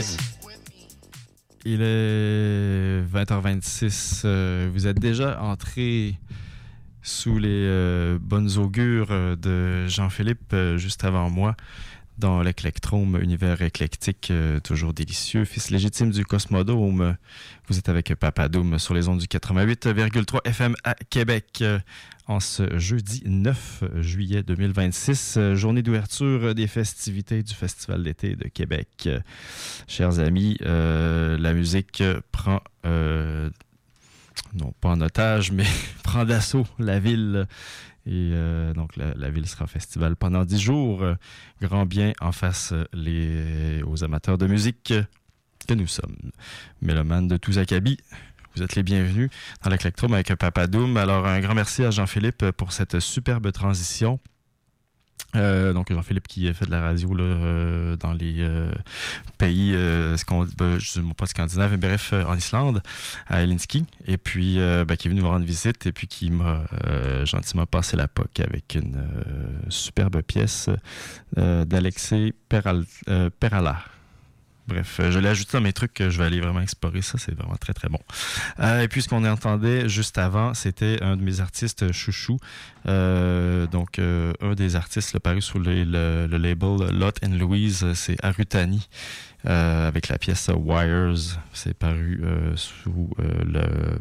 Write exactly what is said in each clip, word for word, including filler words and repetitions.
Il est vingt heures vingt-six. Euh, vous êtes déjà entré sous les euh, bonnes augures de Jean-Philippe euh, juste avant moi dans l'Éclectrome, univers éclectique, euh, toujours délicieux. Fils légitime du Cosmodome, vous êtes avec Papadoum sur les ondes du quatre-vingt-huit virgule trois F M à Québec. Euh, en ce jeudi neuf juillet deux mille vingt-six, euh, journée d'ouverture des festivités du Festival d'été de Québec. Euh, chers amis, euh, la musique prend, euh, non pas en otage, mais prend d'assaut la ville. Et euh, donc, la, la ville sera festival pendant dix jours. Euh, grand bien en face les, aux amateurs de musique que nous sommes. Mélomanes de tous acabits, vous êtes les bienvenus dans l'Éclectrome avec Papadoum. Alors, un grand merci à Jean-Philippe pour cette superbe transition. Euh, donc Jean-Philippe qui fait de la radio là, euh, dans les euh, pays, euh, ben, je ne sais pas scandinave, mais bref, euh, en Islande, à Helsinki, et puis euh, ben, qui est venu me rendre visite et puis qui m'a euh, gentiment passé la P O C avec une euh, superbe pièce euh, d'Alexei Peral, euh, Perala. Bref, je l'ai ajouté dans mes trucs que je vais aller vraiment explorer. Ça, c'est vraiment très, très bon. Euh, et puis, ce qu'on entendait juste avant, c'était un de mes artistes chouchous. Euh, donc, euh, un des artistes là, paru sous le, le, le label Lot and Louise, c'est Arutani, euh, avec la pièce Wires. C'est paru euh, sous euh, le...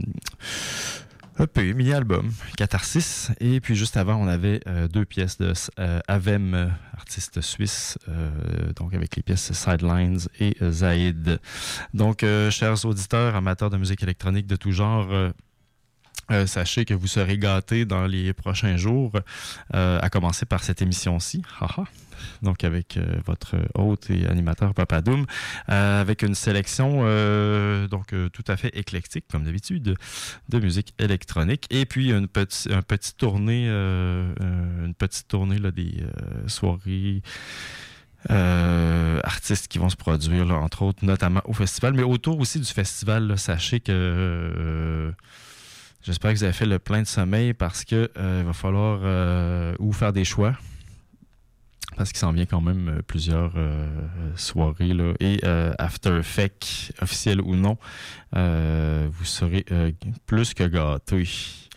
E P, mini-album, Catharsis. Et puis juste avant, on avait euh, deux pièces de euh, Avem, artiste suisse, euh, donc avec les pièces Sidelines et euh, Zaïd. Donc, euh, chers auditeurs, amateurs de musique électronique de tout genre, euh, euh, sachez que vous serez gâtés dans les prochains jours, euh, à commencer par cette émission-ci. Haha. Donc avec euh, votre hôte et animateur Papadoum, euh, avec une sélection euh, donc euh, tout à fait éclectique, comme d'habitude, de musique électronique. Et puis une petite, un petit tournée, euh, une petite tournée là, des euh, soirées euh, artistes qui vont se produire, là, entre autres, notamment au festival, mais autour aussi du festival. Là, sachez que euh, j'espère que vous avez fait le plein de sommeil parce que euh, il va falloir euh, ou faire des choix. Parce qu'il s'en vient quand même euh, plusieurs euh, soirées là, et euh, After Effects, officiel ou non, euh, vous serez euh, plus que gâtés.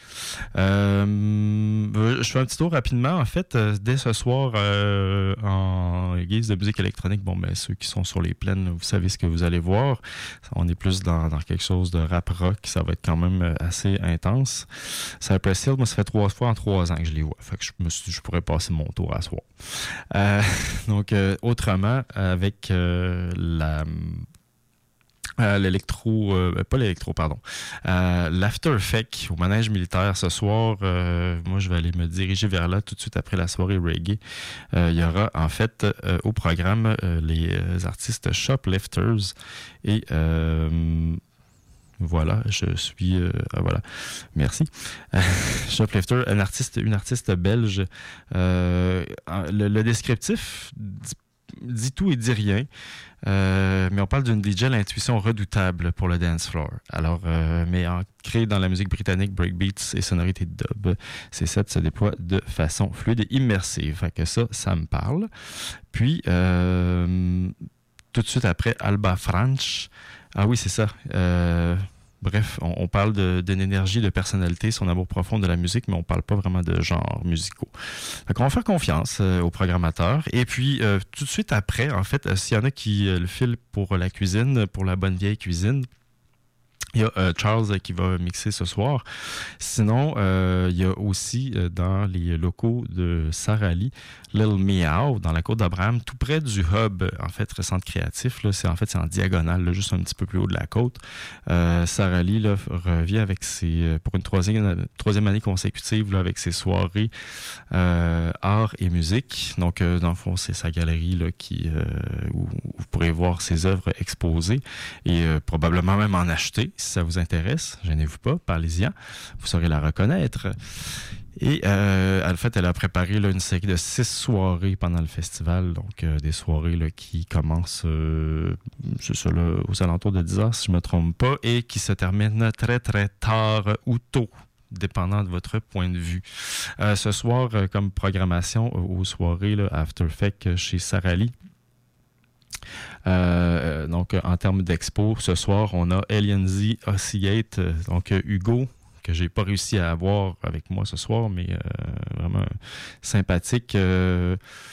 Euh, je fais un petit tour rapidement. En fait, euh, dès ce soir, euh, en guise de musique électronique, bon, ben, ceux qui sont sur les plaines, vous savez ce que vous allez voir. On est plus dans, dans quelque chose de rap rock. Ça va être quand même assez intense. Cypress Hill, moi, ça fait trois fois en trois ans que je les vois. Fait que je me suis dit, je pourrais passer mon tour à soir. Euh, donc, euh, autrement, avec euh, la... Euh, l'électro, euh, pas l'électro, pardon. Euh, L'After Effect au manège militaire ce soir. Euh, moi, je vais aller me diriger vers là tout de suite après la soirée reggae. Euh, il y aura en fait euh, au programme euh, les artistes Shoplifters et euh, voilà, je suis euh, ah, voilà, merci. Euh, Shoplifter, un artiste, une artiste belge. Euh, le, le descriptif dit, dit tout et dit rien. Euh, mais on parle d'une D J à l'intuition redoutable pour le dance floor. Alors, euh, mais ancrée dans la musique britannique, breakbeats et sonorités de dub, ces sets se déploient de façon fluide et immersive. Fait que ça, ça me parle. Puis, euh, tout de suite après, Alba Franch. Ah oui, c'est ça. Euh, Bref, on, on parle de, d'une énergie, de personnalité, son amour profond de la musique, mais on parle pas vraiment de genres musicaux. Donc, on va faire confiance euh, aux programmateurs. Et puis, euh, tout de suite après, en fait, euh, s'il y en a qui euh, le filent pour la cuisine, pour la bonne vieille cuisine, il y a euh, Charles qui va mixer ce soir. Sinon, euh, il y a aussi euh, dans les locaux de Sarah Lee, Little Meow, dans la Côte d'Abraham, tout près du hub, en fait, centre créatif. Là, c'est, en fait, c'est en diagonale, là, juste un petit peu plus haut de la côte. Euh, Sarah Lee là, revient avec ses, pour une troisième, troisième année consécutive là, avec ses soirées euh, art et musique. Donc, euh, dans le fond, c'est sa galerie là, qui, euh, où, où vous pourrez voir ses œuvres exposées et euh, probablement même en acheter. Si ça vous intéresse, gênez-vous pas, parlez-y, vous saurez la reconnaître. Et euh, en fait, elle a préparé là, une série de six soirées pendant le festival, donc euh, des soirées là, qui commencent euh, c'est ça, là, aux alentours de dix heures, si je ne me trompe pas, et qui se terminent très très tard ou tôt, dépendant de votre point de vue. Euh, ce soir, euh, comme programmation euh, aux soirées là, After Effects chez Sarah Lee, Euh, Donc, euh, en termes d'expo, ce soir, on a Alien Z Oscillate, euh, donc euh, Hugo, que j'ai pas réussi à avoir avec moi ce soir, mais euh, vraiment sympathique. Euh,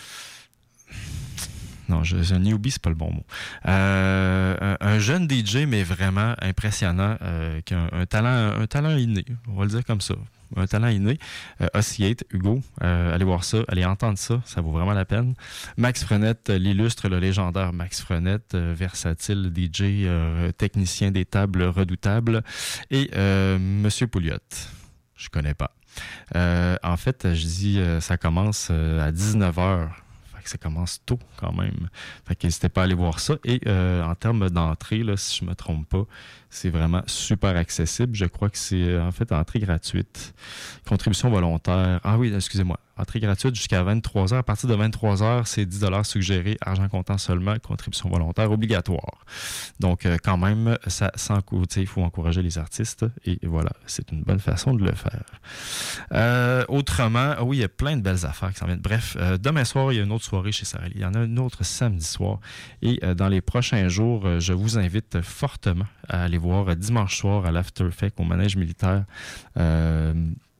non, je, un newbie, c'est pas le bon mot. Euh, un, un jeune D J, mais vraiment impressionnant, euh, qui a un, un talent, un talent inné, on va le dire comme ça. Un talent inné. Euh, Oscillate, Hugo, euh, allez voir ça, allez entendre ça, ça vaut vraiment la peine. Max Frenette, l'illustre, le légendaire Max Frenette, euh, versatile D J, euh, technicien des tables redoutable, et euh, Monsieur Pouliot, je connais pas. Euh, en fait, je dis, euh, ça commence euh, à dix-neuf heures. Ça commence tôt quand même. Fait qu'hésitez pas à aller voir ça. Et euh, en termes d'entrée, là, si je me trompe pas, c'est vraiment super accessible. Je crois que c'est en fait entrée gratuite. Contribution volontaire. Ah oui, excusez-moi. Entrée gratuite jusqu'à vingt-trois heures. À partir de vingt-trois heures, c'est dix dollars suggérés, argent comptant seulement, contribution volontaire obligatoire. Donc, euh, quand même, ça, sans, il faut encourager les artistes. Et voilà, c'est une bonne façon de le faire. Euh, autrement, oui, il y a plein de belles affaires qui s'en viennent. Bref, euh, demain soir, il y a une autre soirée chez Sarah Lee. Il y en a une autre samedi soir. Et euh, dans les prochains jours, euh, je vous invite fortement à aller voir euh, dimanche soir à l'Afterfect au Manège militaire. Euh,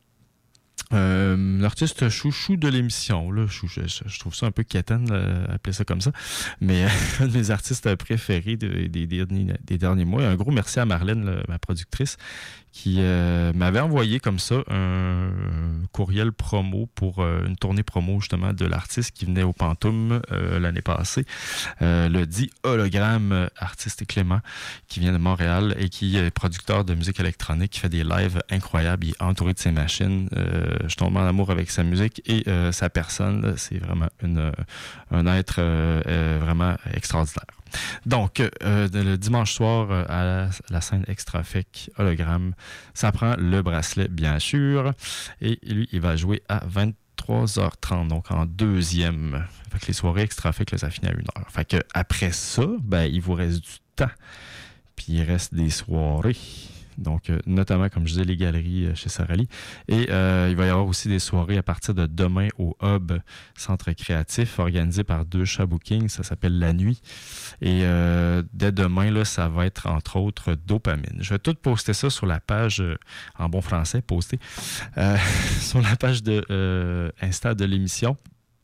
Euh, l'artiste chouchou de l'émission, là, je, je, je trouve ça un peu quétaine d'appeler ça comme ça, mais un de mes artistes préférés des, des, derniers, des derniers mois. Un gros merci à Marlène, là, ma productrice, qui euh, m'avait envoyé comme ça un, un courriel promo pour euh, une tournée promo justement de l'artiste qui venait au Pantoum euh, l'année passée, euh, le dit hologramme artiste Clément, qui vient de Montréal et qui est producteur de musique électronique, qui fait des lives incroyables, il est entouré de ses machines. Euh, je tombe en amour avec sa musique et euh, sa personne, c'est vraiment une, un être euh, euh, vraiment extraordinaire. Donc, euh, le dimanche soir, euh, à la, la scène Extrafec hologramme, ça prend le bracelet, bien sûr. Et lui, il va jouer à vingt-trois heures trente, donc en deuxième. Fait que les soirées Extrafec, là, ça finit à une heure. Fait que après ça, ben, il vous reste du temps. Puis il reste des soirées. Donc, euh, notamment, comme je disais, les galeries euh, chez Sarah Lee. Et euh, il va y avoir aussi des soirées à partir de demain au Hub, centre créatif, organisé par Deux Chats Booking. Ça s'appelle La Nuit. Et euh, dès demain, là, ça va être, entre autres, Dopamine. Je vais tout poster ça sur la page, euh, en bon français, poster, euh, sur la page de euh, Insta de l'émission.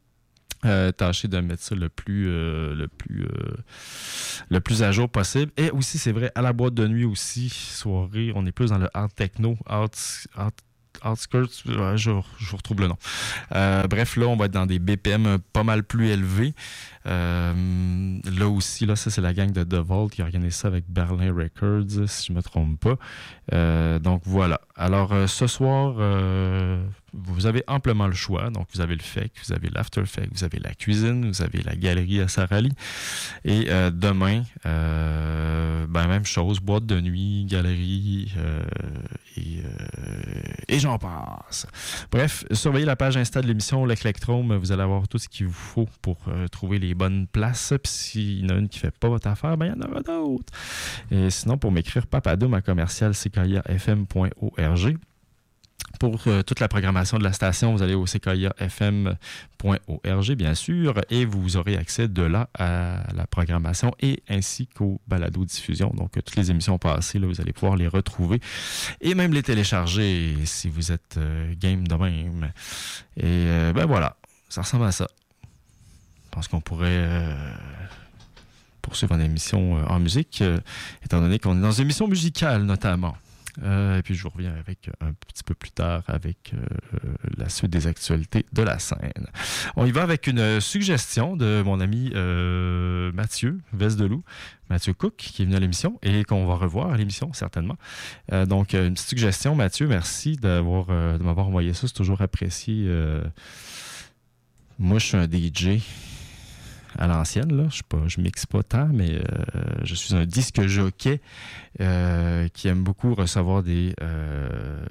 Euh, tâcher de mettre ça le plus euh, le plus euh, le plus à jour possible. Et aussi, c'est vrai, à la boîte de nuit aussi, soirée, on est plus dans le hard techno, hard, hard Outskirts, je, je vous retrouve le nom. Euh, bref, là, on va être dans des B P M pas mal plus élevés. Euh, là aussi, là, ça, c'est la gang de The Vault qui organise ça avec Berlin Records, si je ne me trompe pas. Euh, donc, voilà. Alors, euh, ce soir, euh, vous avez amplement le choix. Donc, vous avez le F E C, vous avez l'Afterfect, vous avez la cuisine, vous avez la galerie à Sarah Lee. Et euh, demain, euh, ben, même chose, boîte de nuit, galerie euh, et, euh, et j'en passe. Bref, surveillez la page Insta de l'émission L'Eclectrome. Vous allez avoir tout ce qu'il vous faut pour euh, trouver les bonnes places. Puis s'il y en a une qui ne fait pas votre affaire, ben il y en aura d'autres. Et sinon, pour m'écrire, papadoum à commercial c k i a f m point org. Pour euh, toute la programmation de la station, vous allez au c k i a f m point org, bien sûr, et vous aurez accès de là à la programmation et ainsi qu'aux balados-diffusions. Donc, euh, toutes les émissions passées, là, vous allez pouvoir les retrouver et même les télécharger si vous êtes euh, game de même. Et euh, ben voilà, ça ressemble à ça. Je pense qu'on pourrait euh, poursuivre une émission euh, en musique, euh, étant donné qu'on est dans une émission musicale, notamment. Euh, et puis je vous reviens avec un petit peu plus tard avec euh, la suite des actualités de la scène. On y va avec une suggestion de mon ami euh, Mathieu Vesdelou, Mathieu Cook, qui est venu à l'émission et qu'on va revoir à l'émission certainement. Euh, donc une petite suggestion, Mathieu, merci d'avoir euh, de m'avoir envoyé ça, c'est toujours apprécié. Euh, moi je suis un D J à l'ancienne, là. Je ne je mixe pas tant, mais euh, je suis un disque jockey euh, qui aime beaucoup recevoir des, euh,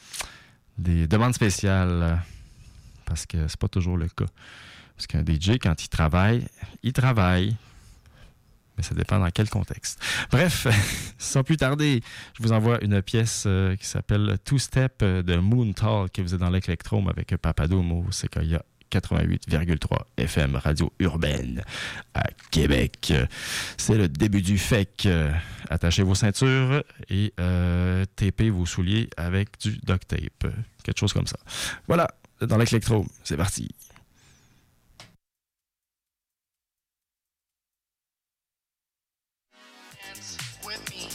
des demandes spéciales parce que c'est pas toujours le cas. Parce qu'un D J, quand il travaille, il travaille. Mais ça dépend dans quel contexte. Bref, sans plus tarder, je vous envoie une pièce euh, qui s'appelle Two Step de Moon Talk, que vous êtes dans l'Eclectrome avec Papadoum au C K I A quatre-vingt-huit virgule trois F M Radio Urbaine à Québec. C'est le début du F E C. Attachez vos ceintures et euh, tapez vos souliers avec du duct tape. Quelque chose comme ça. Voilà, dans l'électro, c'est parti. With me.